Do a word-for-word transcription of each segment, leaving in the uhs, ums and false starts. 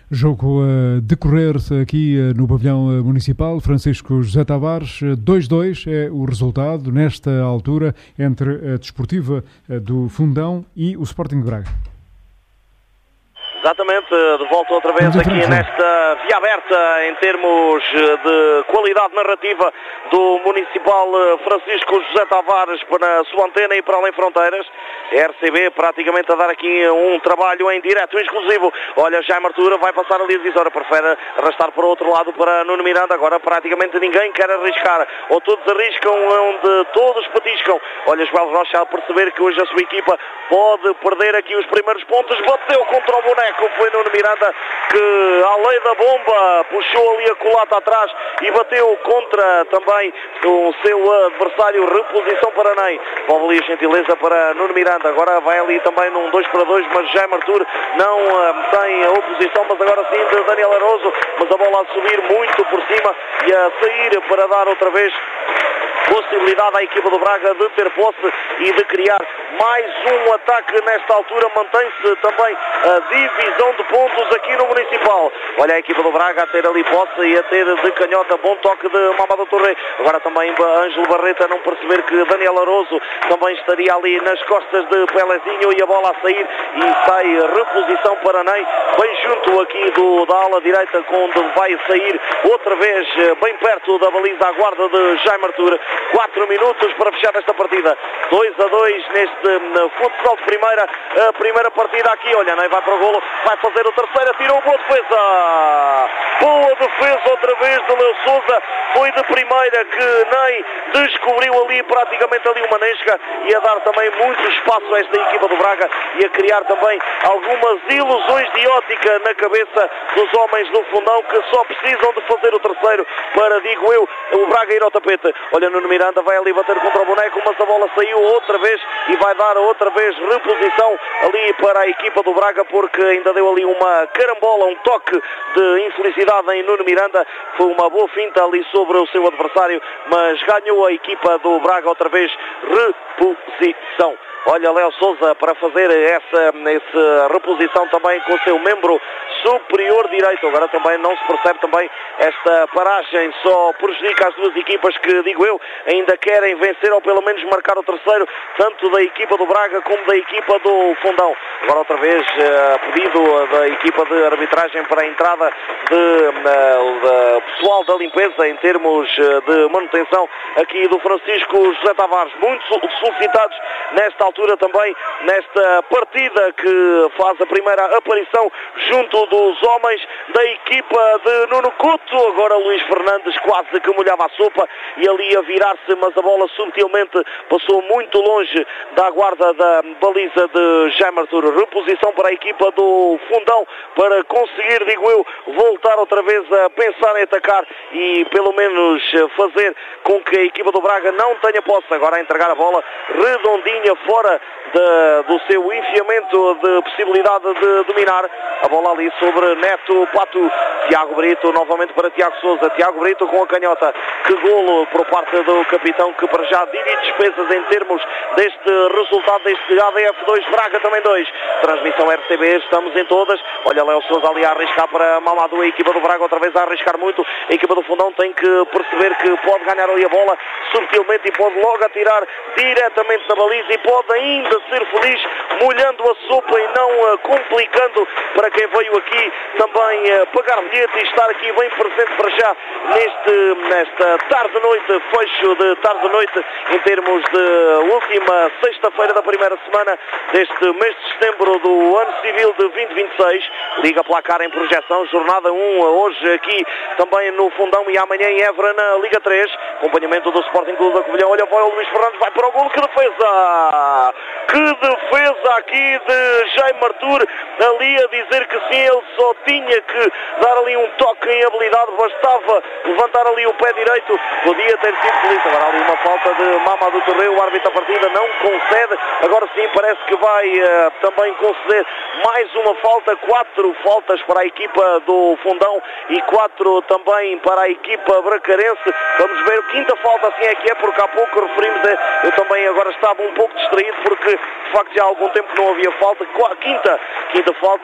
Jogo a decorrer-se aqui no pavilhão municipal. Francisco José Tavares, dois a dois é o resultado nesta altura entre a Desportiva do Fundão e o Sporting de Braga. Exatamente, de volta outra vez aqui nesta via aberta em termos de qualidade narrativa do Municipal Francisco José Tavares para a sua antena e para além fronteiras. R C B praticamente a dar aqui um trabalho em direto, exclusivo. Olha, Jaime Artura vai passar ali a divisória, prefere arrastar para o outro lado para Nuno Miranda. Agora praticamente ninguém quer arriscar, ou todos arriscam onde todos patiscam. Olha, Joel Rocha a perceber que hoje a sua equipa pode perder aqui os primeiros pontos, bateu contra o boneco. Foi Nuno Miranda que, à lei da bomba, puxou ali a culata atrás e bateu contra também o seu adversário. Reposição para Ney. Volve ali a gentileza para Nuno Miranda. Agora vai ali também num dois para dois, mas Jaime Artur não uh, tem a oposição, mas agora sim de Daniel Aroso. Mas a bola a subir muito por cima e a sair para dar outra vez possibilidade à equipa do Braga de ter posse e de criar mais um ataque nesta altura. Mantém-se também a divisão de pontos aqui no Municipal. Olha a equipa do Braga a ter ali posse e a ter de canhota. Bom toque de Mamadou Touré. Agora também Ângelo Barreto a não perceber que Daniel Aroso também estaria ali nas costas de Pelezinho e a bola a sair e sai reposição para Ney, bem junto aqui do, da ala direita, onde vai sair outra vez bem perto da baliza a guarda de Jaime Artur. quatro minutos para fechar esta partida. dois a dois neste uh, futsal de primeira, a primeira partida aqui. Olha, Ney vai para o golo, vai fazer o terceiro, tirou boa defesa. Boa defesa outra vez de Leo Sousa. Foi de primeira que Ney descobriu ali praticamente ali uma nesca e a dar também muito espaço a esta equipa do Braga e a criar também algumas ilusões de ótica na cabeça dos homens do Fundão, que só precisam de fazer o terceiro para, digo eu, o Braga ir ao tapete. Olha, Nuno Miranda vai ali bater contra o boneco, mas a bola saiu outra vez e vai dar outra vez reposição ali para a equipa do Braga, porque ainda deu ali uma carambola, um toque de infelicidade em Nuno Miranda. Foi uma boa finta ali sobre o seu adversário, mas ganhou a equipa do Braga outra vez reposição. Olha, Léo Sousa para fazer essa, essa reposição também com o seu membro superior direito. Agora também não se percebe também esta paragem, só prejudica as duas equipas que, digo eu, ainda querem vencer ou pelo menos marcar o terceiro, tanto da equipa do Braga como da equipa do Fundão. Agora outra vez uh, pedido da equipa de arbitragem para a entrada de, uh, de pessoal da limpeza em termos de manutenção aqui do Francisco José Tavares. Muito solicitados nesta altura também, nesta partida que faz a primeira aparição junto dos homens da equipa de Nuno Couto. Agora Luís Fernandes quase que molhava a sopa e ali a virar-se, mas a bola subtilmente passou muito longe da guarda da baliza de Jaime Artur. Reposição para a equipa do Fundão para conseguir, digo eu, voltar outra vez a pensar em atacar e pelo menos fazer com que a equipa do Braga não tenha posse. Agora a entregar a bola redondinha fora De, do seu enfiamento de possibilidade de dominar. A bola ali sobre Neto Pato. Tiago Brito novamente para Tiago Sousa. Tiago Brito com a canhota. Que golo por parte do capitão, que para já divide despesas em termos deste resultado deste A D F dois, Braga também dois. Transmissão R C B, estamos em todas. Olha, Léo Sousa ali a arriscar para Mamadou. A equipa do Braga outra vez a arriscar muito. A equipa do Fundão tem que perceber que pode ganhar ali a bola subtilmente e pode logo atirar diretamente na baliza e pode ainda ser feliz molhando a sopa e não uh, complicando para quem veio aqui também uh, pagar bilhete e estar aqui bem presente para já neste, nesta tarde-noite, fecho de tarde-noite em termos de última sexta-feira da primeira semana deste mês de setembro do ano civil de vinte e vinte e seis. Liga Placar em projeção, jornada um hoje aqui também no Fundão e amanhã em Évora na Liga três, acompanhamento do Sporting Clube da Covilhã. Olha, vai o Luís Fernandes, vai para o golo, que defesa! Que defesa aqui de Jaime Artur, ali a dizer que sim, ele só tinha que dar ali um toque em habilidade, bastava levantar ali o pé direito, podia ter sido feliz. Agora ali uma falta de Mamadou Touré, o árbitro da partida não concede, agora sim parece que vai uh, também conceder mais uma falta, quatro faltas para a equipa do Fundão e quatro também para a equipa bracarense. Vamos ver, quinta falta, assim é que é, porque há pouco referimos, eu também agora estava um pouco distraído porque de facto já há algum tempo que não havia falta. Quinta, quinta falta, a equipa do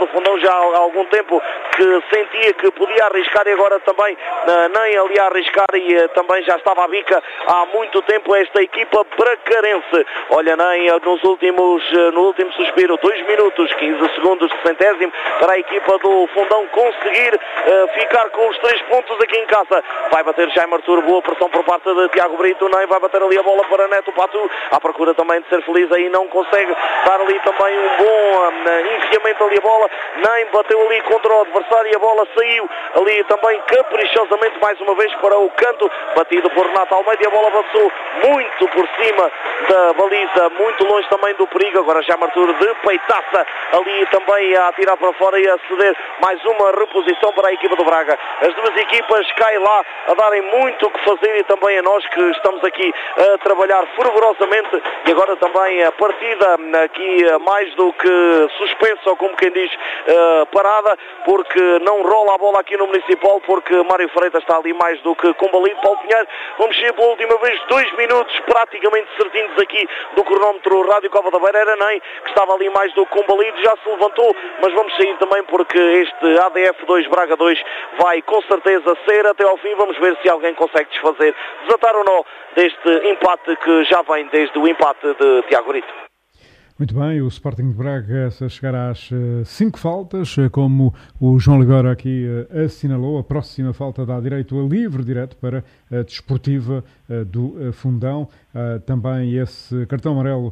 do Fundão já há algum tempo que sentia que podia arriscar e agora também nem ali a arriscar e também já estava à bica há muito tempo esta equipa bracarense. Olha, nem nos últimos, no último suspiro, dois minutos, quinze segundos de centésimo para a equipa do Fundão conseguir uh, ficar com os três pontos aqui em casa. Vai bater Jaime Artur, boa pressão por parte de Tiago Brito, nem vai bater ali a bola para Neto Patu, à procura também de ser feliz, aí não consegue dar ali também um bom um, enfiamento ali a bola, nem bateu ali contra o adversário e a bola saiu ali também caprichosamente mais uma vez para o canto, batido por Renato Almeida e a bola passou muito por cima da baliza, muito longe também do perigo. Agora já Artur de peitaça ali também a atirar para fora e a ceder mais uma reposição para a equipa do Braga. As duas equipas caem lá a darem muito o que fazer e também a nós que estamos aqui a trabalhar fervorosamente e agora também a partida aqui mais do que suspensa, ou como quem diz, parada, porque não rola a bola aqui no Municipal, porque Mário Freitas está ali mais do que combalido. Paulo Pinheiro, vamos ser pela última vez dois minutos praticamente certinhos aqui do cronómetro Rádio Cova da Beira. Era nem que estava ali mais do que combalido, já se levantou, mas vamos sair também porque este A D F dois Braga dois vai com certeza ser até ao fim. Vamos ver se alguém consegue desfazer, desatar o nó deste empate que já vem desde o empate de Tiago Brito. Muito bem, o Sporting de Braga a chegar às cinco faltas, como o João Oliveira aqui assinalou. A próxima falta dá direito a livre direto para a Desportiva do Fundão. Também esse cartão amarelo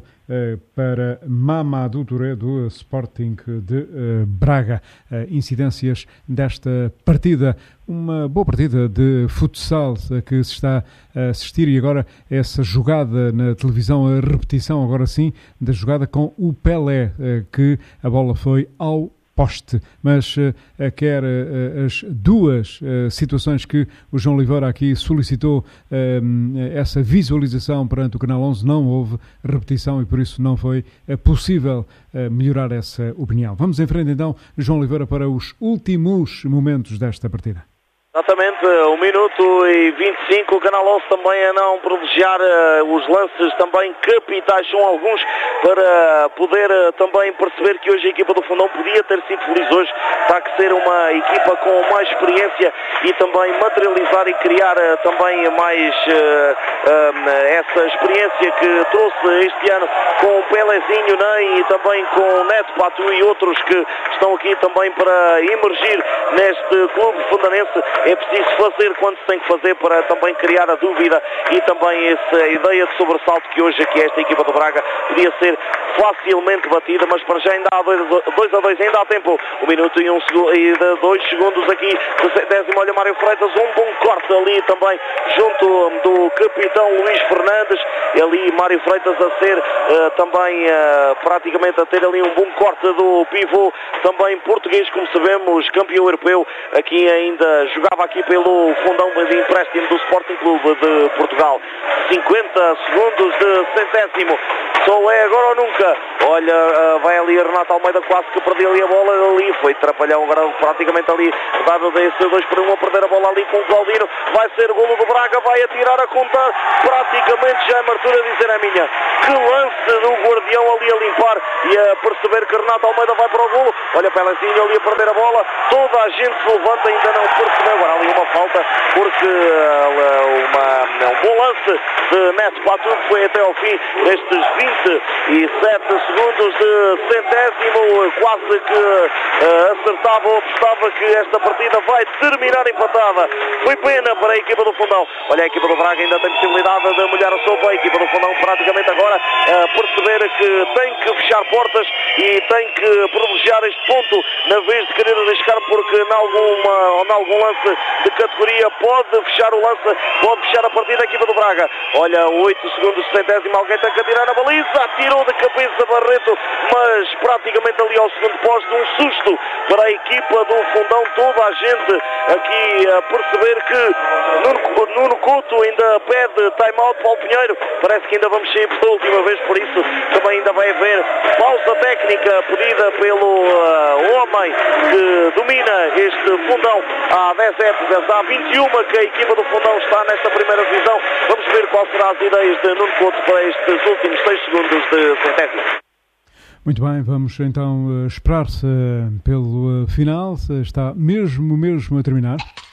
para Mamadou Touré do Sporting de Braga. Incidências desta partida. Uma boa partida de futsal que se está a assistir e agora essa jogada na televisão, a repetição agora sim da jogada com o Pelé, que a bola foi ao poste, mas uh, quer uh, as duas uh, situações que o João Oliveira aqui solicitou, uh, essa visualização perante o Canal onze, não houve repetição e por isso não foi uh, possível uh, melhorar essa opinião. Vamos em frente então, João Oliveira, para os últimos momentos desta partida. Exatamente, um minuto e vinte e cinco, o Canal onze também a não privilegiar uh, os lances também capitais, são alguns, para poder uh, também perceber que hoje a equipa do Fundão podia ter sido feliz hoje, está a ser uma equipa com mais experiência e também materializar e criar uh, também mais uh, uh, essa experiência que trouxe este ano com o Pelezinho, né, e também com o Neto Patu e outros que estão aqui também para emergir neste clube fundanense. É preciso fazer quando se tem que fazer para também criar a dúvida e também essa ideia de sobressalto que hoje aqui esta equipa do Braga podia ser facilmente batida, mas para já ainda há dois a dois, ainda há tempo, um minuto e, um, e dois segundos aqui do centésimo. Olha Mário Freitas, um bom corte ali também junto do capitão Luís Fernandes, e ali Mário Freitas a ser uh, também uh, praticamente a ter ali um bom corte do pivô também português, como sabemos, campeão europeu, aqui ainda jogava aqui pelo Fundão de empréstimo do Sporting Clube de Portugal. cinquenta segundos de centésimo, só é agora ou nunca. Olha, vai ali Renato Almeida, quase que perdeu ali a bola, ali foi trapalhão, agora praticamente ali dado desse dois por um a perder a bola ali com o Claudino, vai ser golo do Braga, vai atirar a contar, praticamente já a Artur a dizer a minha, que lance do guardião ali a limpar e a perceber que Renato Almeida vai para o golo. Olha Pelezinho ali a perder a bola, toda a gente se levanta, ainda não percebeu, agora ali uma falta, porque uma, um bom lance de Neto Patu, que foi até ao fim destes vinte e sete segundos de centésimo, quase que uh, acertava ou apostava que esta partida vai terminar empatada. Foi pena para a equipa do Fundão. Olha, a equipa do Braga ainda tem possibilidade de molhar a sopa, a equipa do Fundão praticamente agora uh, perceber que tem que fechar portas e tem que privilegiar este ponto na vez de querer arriscar, porque em alguma, em algum lance de categoria pode fechar o lance, pode fechar a partida a equipa do Braga. Olha, oito segundos de centésimo, alguém tem que atirar na baliza, atirou de cabeça Barreto, mas praticamente ali ao segundo posto, um susto para a equipa do Fundão, toda a gente aqui a perceber que Nuno, Nuno Couto ainda pede time-out. Paulo Pinheiro, parece que ainda vamos sair pela última vez, por isso também ainda vai haver pausa técnica pedida pelo uh, homem que domina este Fundão há dez épocas, há vinte e uma que a equipa do Fundão está nesta primeira divisão. Vamos ver qual serão as ideias de Nuno Couto para estes últimos seis segundos de centésimo. Muito bem, vamos então esperar-se pelo final. Está mesmo, mesmo a terminar.